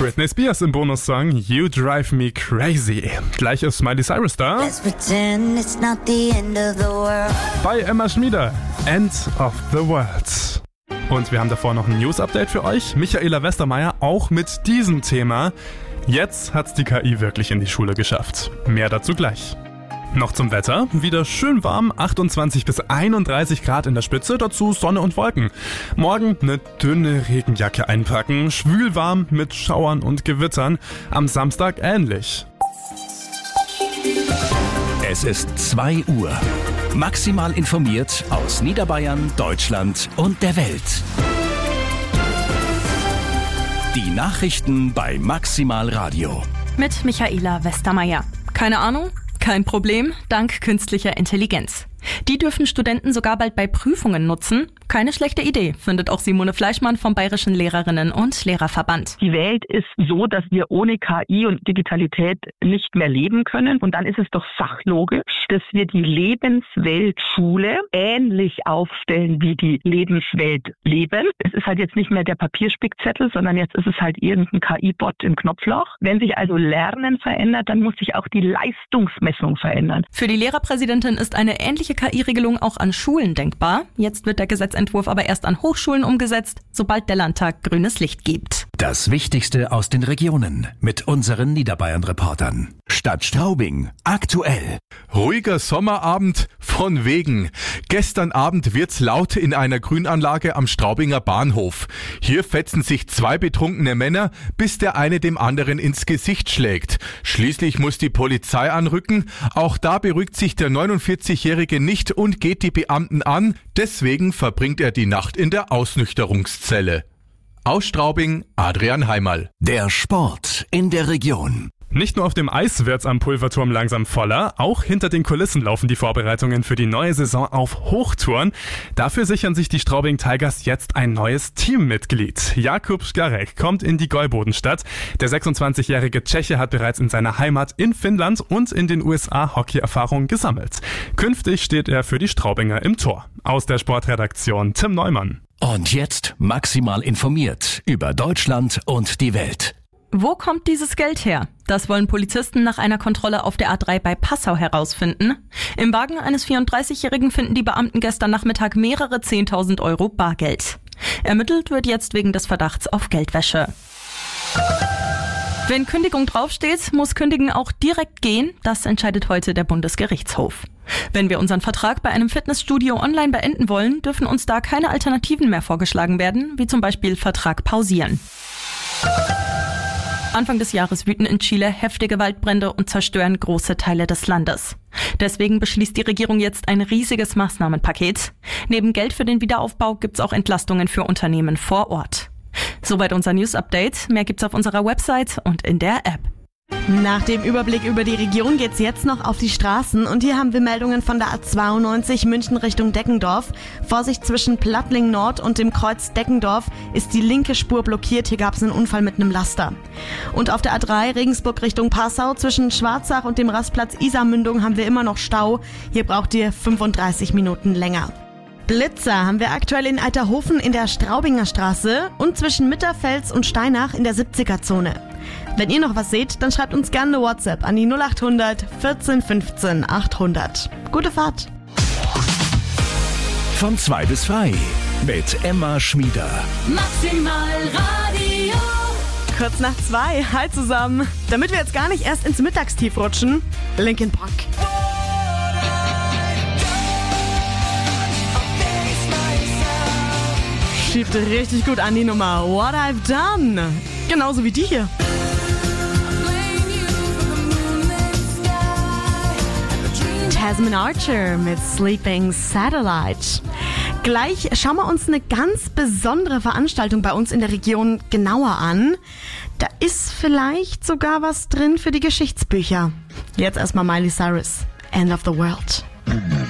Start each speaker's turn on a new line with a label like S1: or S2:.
S1: Britney Spears im Bonussong You Drive Me Crazy. Gleich ist Miley Cyrus da.
S2: Let's pretend it's not the end of the world.
S1: Bei Emma Schmieder, End of the World. Und wir haben davor noch ein News-Update für euch. Michaela Westermeier auch mit diesem Thema. Jetzt hat's die KI wirklich in die Schule geschafft. Mehr dazu gleich. Noch zum Wetter. Wieder schön warm, 28 bis 31 Grad in der Spitze, dazu Sonne und Wolken. Morgen eine dünne Regenjacke einpacken, schwülwarm mit Schauern und Gewittern. Am Samstag ähnlich.
S3: Es ist 2 Uhr. Maximal informiert aus Niederbayern, Deutschland und der Welt. Die Nachrichten bei Maximal Radio.
S4: Mit Michaela Westermeier. Keine Ahnung? Kein Problem, dank künstlicher Intelligenz. Die dürfen Studenten sogar bald bei Prüfungen nutzen. Keine schlechte Idee, findet auch Simone Fleischmann vom Bayerischen Lehrerinnen- und Lehrerverband.
S5: Die Welt ist so, dass wir ohne KI und Digitalität nicht mehr leben können. Und dann ist es doch sachlogisch, dass wir die Lebensweltschule ähnlich aufstellen wie die Lebenswelt Leben. Es ist halt jetzt nicht mehr der Papierspickzettel, sondern jetzt ist es halt irgendein KI-Bot im Knopfloch. Wenn sich also Lernen verändert, dann muss sich auch die Leistungsmessung verändern.
S4: Für die Lehrerpräsidentin ist eine ähnliche KI-Regelung auch an Schulen denkbar. Jetzt wird der Gesetzentwurf aber erst an Hochschulen umgesetzt, sobald der Landtag grünes Licht gibt.
S3: Das Wichtigste aus den Regionen mit unseren Niederbayern-Reportern. Stadt Straubing, aktuell.
S6: Ruhiger Sommerabend von wegen. Gestern Abend wird's laut in einer Grünanlage am Straubinger Bahnhof. Hier fetzen sich 2 betrunkene Männer, bis der eine dem anderen ins Gesicht schlägt. Schließlich muss die Polizei anrücken. Auch da beruhigt sich der 49-Jährige nicht und geht die Beamten an. Deswegen verbringt er die Nacht in der Ausnüchterungszelle. Aus Straubing, Adrian Heimal.
S3: Der Sport in der Region.
S1: Nicht nur auf dem Eis wird's am Pulverturm langsam voller, auch hinter den Kulissen laufen die Vorbereitungen für die neue Saison auf Hochtouren. Dafür sichern sich die Straubing Tigers jetzt ein neues Teammitglied. Jakub Szkarek kommt in die Gäubodenstadt. Der 26-jährige Tscheche hat bereits in seiner Heimat in Finnland und in den USA Hockey-Erfahrung gesammelt. Künftig steht er für die Straubinger im Tor. Aus der Sportredaktion Tim Neumann.
S3: Und jetzt maximal informiert über Deutschland und die Welt.
S4: Wo kommt dieses Geld her? Das wollen Polizisten nach einer Kontrolle auf der A3 bei Passau herausfinden. Im Wagen eines 34-Jährigen finden die Beamten gestern Nachmittag mehrere 10.000 Euro Bargeld. Ermittelt wird jetzt wegen des Verdachts auf Geldwäsche. Wenn Kündigung draufsteht, muss Kündigen auch direkt gehen. Das entscheidet heute der Bundesgerichtshof. Wenn wir unseren Vertrag bei einem Fitnessstudio online beenden wollen, dürfen uns da keine Alternativen mehr vorgeschlagen werden, wie zum Beispiel Vertrag pausieren. Anfang des Jahres wüten in Chile heftige Waldbrände und zerstören große Teile des Landes. Deswegen beschließt die Regierung jetzt ein riesiges Maßnahmenpaket. Neben Geld für den Wiederaufbau gibt's auch Entlastungen für Unternehmen vor Ort. Soweit unser News-Update. Mehr gibt's auf unserer Website und in der App.
S7: Nach dem Überblick über die Region geht's jetzt noch auf die Straßen und hier haben wir Meldungen von der A92 München Richtung Deckendorf. Vorsicht, zwischen Plattling Nord und dem Kreuz Deckendorf ist die linke Spur blockiert. Hier gab's einen Unfall mit einem Laster. Und auf der A3 Regensburg Richtung Passau zwischen Schwarzach und dem Rastplatz Isarmündung haben wir immer noch Stau. Hier braucht ihr 35 Minuten länger. Blitzer haben wir aktuell in Alterhofen in der Straubinger Straße und zwischen Mitterfels und Steinach in der 70er-Zone. Wenn ihr noch was seht, dann schreibt uns gerne eine WhatsApp an die 0800 14 15 800. Gute Fahrt!
S3: Von 2 bis frei mit Emma Schmieder.
S2: Maximal Radio.
S7: Kurz nach 2, hi zusammen. Damit wir jetzt gar nicht erst ins Mittagstief rutschen, Linkin Park. Schiebt richtig gut an die Nummer What I've Done. Genauso wie die hier. Tasman Archer mit Sleeping Satellite. Gleich schauen wir uns eine ganz besondere Veranstaltung bei uns in der Region genauer an. Da ist vielleicht sogar was drin für die Geschichtsbücher. Jetzt erstmal Miley Cyrus, End of the World.